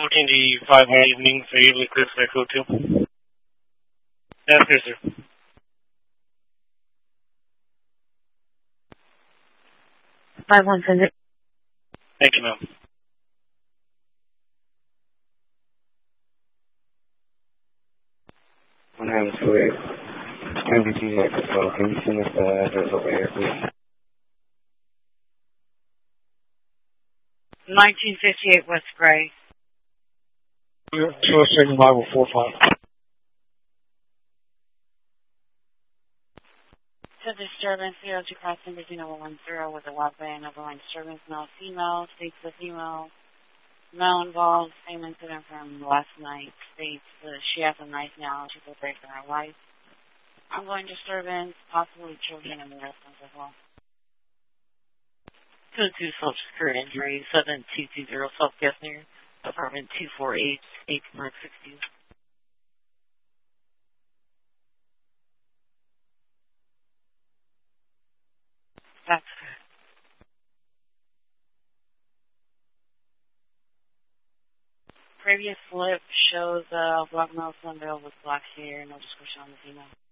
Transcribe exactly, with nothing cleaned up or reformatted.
fourteen D five one evening, so you able to clear for that code too? That's clear, sir. five one send it. Thank you, ma'am. one nine two eight. N B T Microphone. Can you send us the address over here, please? nineteen fifty-eight West Gray. Source signal Bible four five. To disturbance, zero two crossing between number one zero with a weapon, overline disturbance, male, female, states the female, male involved, same incident from last night, states that she has a knife now, she's afraid for her life. Ongoing disturbance, possibly children and the residents as well. two two Social Security injury, seven two two zero South Gessner, apartment two four eight, eight Mark sixty. That's previous slip shows uh, black male, sun veil with black hair, no description on the female.